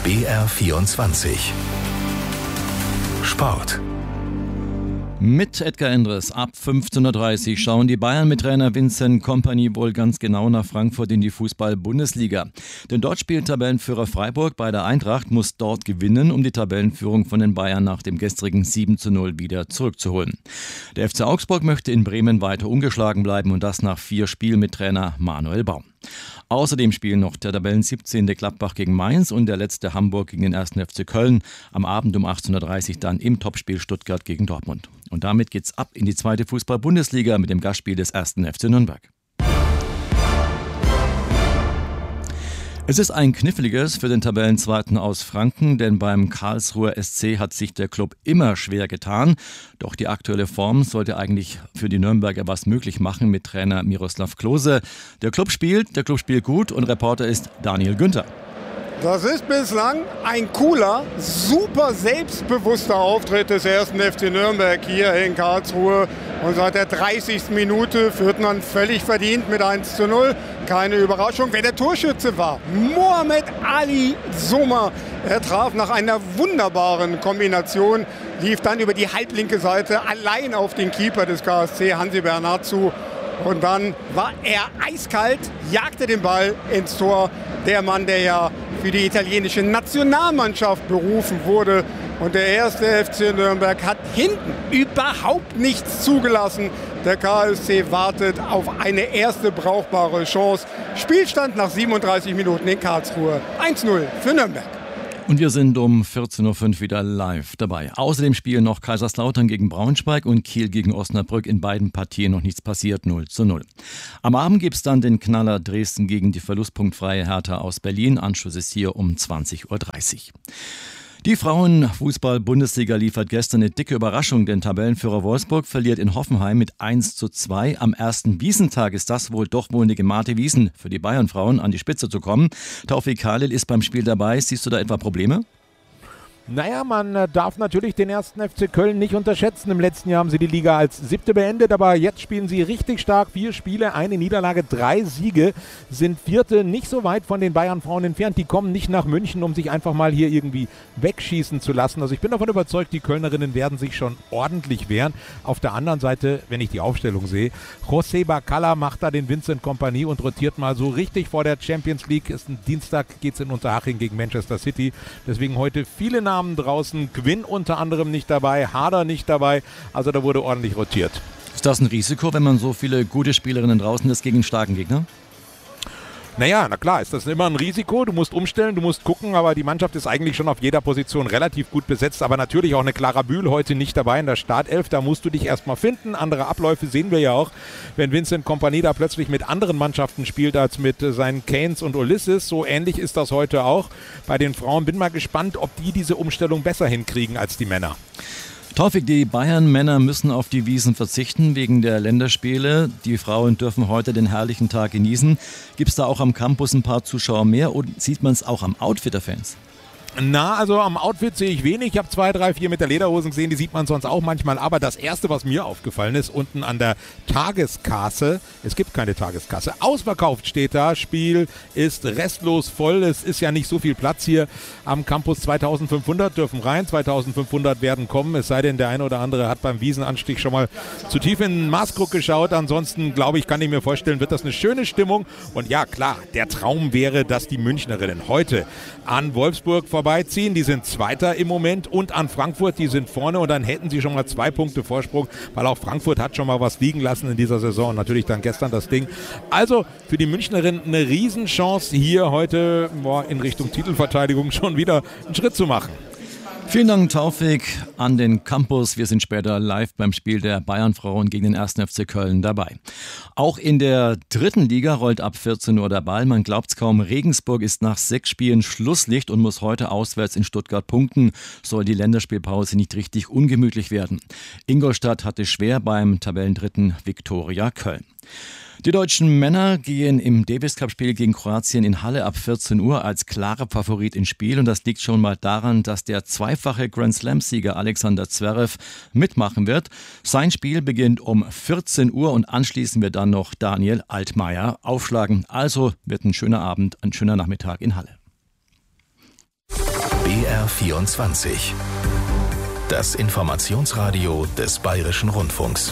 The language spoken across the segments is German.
BR24 Sport. Mit Edgar Endres ab 15:30 Uhr schauen die Bayern mit Trainer Vincent Kompany wohl ganz genau nach Frankfurt in die Fußball-Bundesliga. Denn dort spielt Tabellenführer Freiburg bei der Eintracht, muss dort gewinnen, um die Tabellenführung von den Bayern nach dem gestrigen 7:0 wieder zurückzuholen. Der FC Augsburg möchte in Bremen weiter ungeschlagen bleiben und das nach 4 Spielen mit Trainer Manuel Baum. Außerdem spielen noch der Tabellen 17. Gladbach gegen Mainz und der letzte Hamburg gegen den 1. FC Köln. Am Abend um 18:30 Uhr dann im Topspiel Stuttgart gegen Dortmund. Und damit geht's ab in die 2. Fußball-Bundesliga mit dem Gastspiel des 1. FC Nürnberg. Es ist ein kniffliges für den Tabellenzweiten aus Franken, denn beim Karlsruher SC hat sich der Club immer schwer getan. Doch die aktuelle Form sollte eigentlich für die Nürnberger was möglich machen mit Trainer Miroslav Klose. Der Club spielt gut und Reporter ist Daniel Günther. Das ist bislang ein cooler, super selbstbewusster Auftritt des 1. FC Nürnberg hier in Karlsruhe. Und seit der 30. Minute führt man völlig verdient mit 1:0. Keine Überraschung, wer der Torschütze war. Mohamed Ali Soma. Er traf nach einer wunderbaren Kombination, lief dann über die halblinke Seite allein auf den Keeper des KSC, Hansi Bernhard, zu. Und dann war er eiskalt, jagte den Ball ins Tor. Der Mann, der ja für die italienische Nationalmannschaft berufen wurde. Und der 1. FC Nürnberg hat hinten überhaupt nichts zugelassen. Der KSC wartet auf eine erste brauchbare Chance. Spielstand nach 37 Minuten in Karlsruhe. 1:0 für Nürnberg. Und wir sind um 14:05 Uhr wieder live dabei. Außerdem spielen noch Kaiserslautern gegen Braunschweig und Kiel gegen Osnabrück. In beiden Partien noch nichts passiert, 0:0. Am Abend gibt es dann den Knaller Dresden gegen die verlustpunktfreie Hertha aus Berlin. Anschluss ist hier um 20:30 Uhr. Die Frauenfußball-Bundesliga liefert gestern eine dicke Überraschung, denn Tabellenführer Wolfsburg verliert in Hoffenheim mit 1:2. Am ersten Wiesentag ist das wohl eine gemarte Wiesn für die Bayern-Frauen, an die Spitze zu kommen. Taufik Khalil ist beim Spiel dabei. Siehst du da etwa Probleme? Naja, man darf natürlich den 1. FC Köln nicht unterschätzen. Im letzten Jahr haben sie die Liga als 7. beendet, aber jetzt spielen sie richtig stark. 4 Spiele, 1 Niederlage, 3 Siege, sind 4. nicht so weit von den Bayern-Frauen entfernt. Die kommen nicht nach München, um sich einfach mal hier irgendwie wegschießen zu lassen. Also ich bin davon überzeugt, die Kölnerinnen werden sich schon ordentlich wehren. Auf der anderen Seite, wenn ich die Aufstellung sehe, José Bacalla macht da den Vincent Kompany und rotiert mal so richtig vor der Champions League. Ist ein Dienstag, geht es in Unterhaching gegen Manchester City. Deswegen heute viele Namen draußen, Quinn unter anderem nicht dabei, Harder nicht dabei, also da wurde ordentlich rotiert. Ist das ein Risiko, wenn man so viele gute Spielerinnen draußen ist gegen einen starken Gegner? Naja, na klar, ist das immer ein Risiko, du musst umstellen, du musst gucken, aber die Mannschaft ist eigentlich schon auf jeder Position relativ gut besetzt, aber natürlich auch eine Clara Bühl heute nicht dabei in der Startelf, da musst du dich erstmal finden, andere Abläufe sehen wir ja auch, wenn Vincent Kompany da plötzlich mit anderen Mannschaften spielt als mit seinen Canes und Ulysses, so ähnlich ist das heute auch bei den Frauen, bin mal gespannt, ob die diese Umstellung besser hinkriegen als die Männer. Taufik, die Bayern-Männer müssen auf die Wiesn verzichten wegen der Länderspiele. Die Frauen dürfen heute den herrlichen Tag genießen. Gibt es da auch am Campus ein paar Zuschauer mehr und sieht man es auch am Outfit der Fans? Na, also am Outfit sehe ich wenig. Ich habe 2, 3, 4 mit der Lederhosen gesehen, die sieht man sonst auch manchmal. Aber das Erste, was mir aufgefallen ist, unten an der Tageskasse, es gibt keine Tageskasse, ausverkauft steht da, Spiel ist restlos voll. Es ist ja nicht so viel Platz hier am Campus. 2500 dürfen rein, 2500 werden kommen. Es sei denn, der eine oder andere hat beim Wiesenanstieg schon mal zu tief in den Maßkrug geschaut. Ansonsten, glaube ich, kann ich mir vorstellen, wird das eine schöne Stimmung. Und ja, klar, der Traum wäre, dass die Münchnerinnen heute an Wolfsburg vorbeiziehen. Die sind Zweiter im Moment und an Frankfurt, die sind vorne und dann hätten sie schon mal 2 Punkte Vorsprung, weil auch Frankfurt hat schon mal was liegen lassen in dieser Saison und natürlich dann gestern das Ding. Also für die Münchnerin eine Riesenchance hier heute in Richtung Titelverteidigung schon wieder einen Schritt zu machen. Vielen Dank, Taufik, an den Campus. Wir sind später live beim Spiel der Bayern-Frauen gegen den 1. FC Köln dabei. Auch in der 3. Liga rollt ab 14 Uhr der Ball. Man glaubt's kaum, Regensburg ist nach 6 Spielen Schlusslicht und muss heute auswärts in Stuttgart punkten. Soll die Länderspielpause nicht richtig ungemütlich werden. Ingolstadt hatte schwer beim Tabellendritten Viktoria Köln. Die deutschen Männer gehen im Davis-Cup-Spiel gegen Kroatien in Halle ab 14 Uhr als klarer Favorit ins Spiel. Und das liegt schon mal daran, dass der zweifache Grand-Slam-Sieger Alexander Zverev mitmachen wird. Sein Spiel beginnt um 14 Uhr und anschließend wird dann noch Daniel Altmaier aufschlagen. Also wird ein schöner Abend, ein schöner Nachmittag in Halle. BR24. Das Informationsradio des Bayerischen Rundfunks.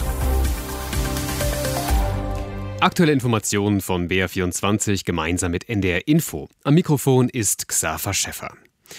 Aktuelle Informationen von BR24 gemeinsam mit NDR Info. Am Mikrofon ist Xaver Schäffer.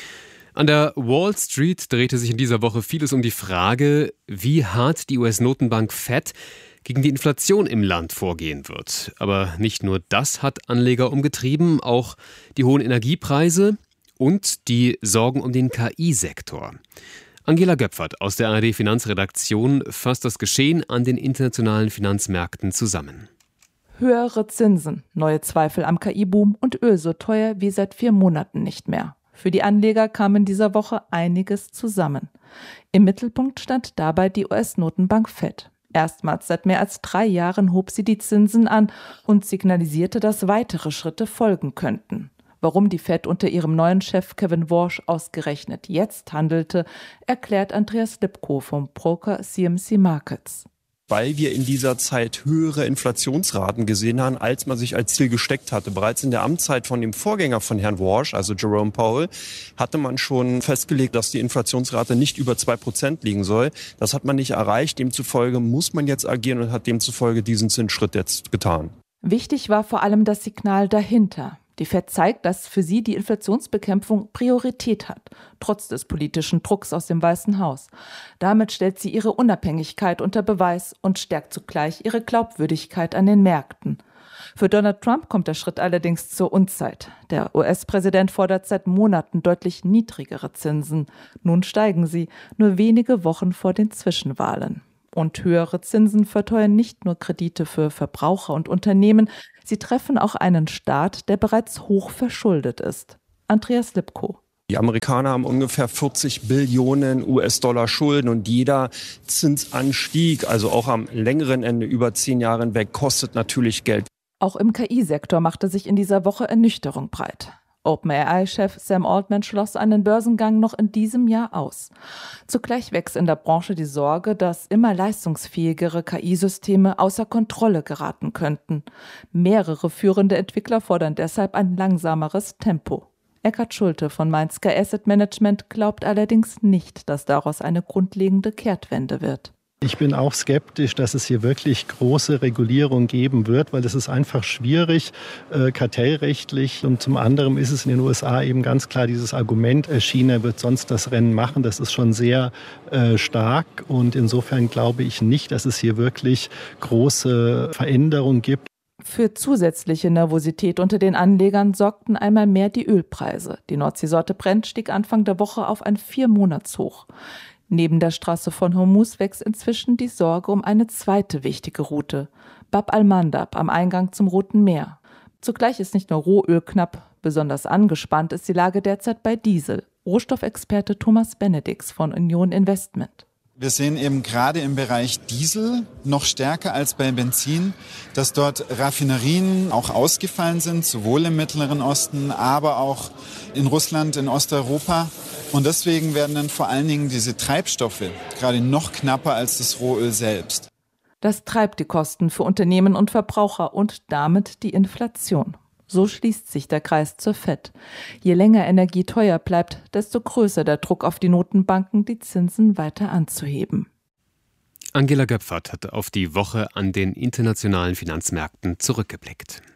An der Wall Street drehte sich in dieser Woche vieles um die Frage, wie hart die US-Notenbank Fed gegen die Inflation im Land vorgehen wird. Aber nicht nur das hat Anleger umgetrieben, auch die hohen Energiepreise und die Sorgen um den KI-Sektor. Angela Göpfert aus der ARD-Finanzredaktion fasst das Geschehen an den internationalen Finanzmärkten zusammen. Höhere Zinsen, neue Zweifel am KI-Boom und Öl so teuer wie seit 4 Monaten nicht mehr. Für die Anleger kam in dieser Woche einiges zusammen. Im Mittelpunkt stand dabei die US-Notenbank Fed. Erstmals seit mehr als 3 Jahren hob sie die Zinsen an und signalisierte, dass weitere Schritte folgen könnten. Warum die Fed unter ihrem neuen Chef Kevin Warsh ausgerechnet jetzt handelte, erklärt Andreas Lipko vom Broker CMC Markets. Weil wir in dieser Zeit höhere Inflationsraten gesehen haben, als man sich als Ziel gesteckt hatte. Bereits in der Amtszeit von dem Vorgänger von Herrn Warsh, also Jerome Powell, hatte man schon festgelegt, dass die Inflationsrate nicht über 2% liegen soll. Das hat man nicht erreicht. Demzufolge muss man jetzt agieren und hat demzufolge diesen Zinsschritt jetzt getan. Wichtig war vor allem das Signal dahinter. Die Fed zeigt, dass für sie die Inflationsbekämpfung Priorität hat, trotz des politischen Drucks aus dem Weißen Haus. Damit stellt sie ihre Unabhängigkeit unter Beweis und stärkt zugleich ihre Glaubwürdigkeit an den Märkten. Für Donald Trump kommt der Schritt allerdings zur Unzeit. Der US-Präsident fordert seit Monaten deutlich niedrigere Zinsen. Nun steigen sie, nur wenige Wochen vor den Zwischenwahlen. Und höhere Zinsen verteuern nicht nur Kredite für Verbraucher und Unternehmen, sie treffen auch einen Staat, der bereits hoch verschuldet ist. Andreas Lipko. Die Amerikaner haben ungefähr 40 Billionen US-Dollar Schulden und jeder Zinsanstieg, also auch am längeren Ende über 10 Jahre hinweg, kostet natürlich Geld. Auch im KI-Sektor machte sich in dieser Woche Ernüchterung breit. OpenAI-Chef Sam Altman schloss einen Börsengang noch in diesem Jahr aus. Zugleich wächst in der Branche die Sorge, dass immer leistungsfähigere KI-Systeme außer Kontrolle geraten könnten. Mehrere führende Entwickler fordern deshalb ein langsameres Tempo. Eckhard Schulte von Mainzker Asset Management glaubt allerdings nicht, dass daraus eine grundlegende Kehrtwende wird. Ich bin auch skeptisch, dass es hier wirklich große Regulierung geben wird, weil es ist einfach schwierig, kartellrechtlich. Und zum anderen ist es in den USA eben ganz klar dieses Argument, China wird sonst das Rennen machen. Das ist schon sehr stark. Und insofern glaube ich nicht, dass es hier wirklich große Veränderungen gibt. Für zusätzliche Nervosität unter den Anlegern sorgten einmal mehr die Ölpreise. Die Nordseesorte Brent stieg Anfang der Woche auf ein 4-Monatshoch. Neben der Straße von Hormuz wächst inzwischen die Sorge um eine zweite wichtige Route, Bab al-Mandab am Eingang zum Roten Meer. Zugleich ist nicht nur Rohöl knapp, besonders angespannt ist die Lage derzeit bei Diesel. Rohstoffexperte Thomas Benedix von Union Investment. Wir sehen eben gerade im Bereich Diesel noch stärker als bei Benzin, dass dort Raffinerien auch ausgefallen sind, sowohl im Mittleren Osten, aber auch in Russland, in Osteuropa. Und deswegen werden dann vor allen Dingen diese Treibstoffe gerade noch knapper als das Rohöl selbst. Das treibt die Kosten für Unternehmen und Verbraucher und damit die Inflation. So schließt sich der Kreis zur Fed. Je länger Energie teuer bleibt, desto größer der Druck auf die Notenbanken, die Zinsen weiter anzuheben. Angela Göpfert hat auf die Woche an den internationalen Finanzmärkten zurückgeblickt.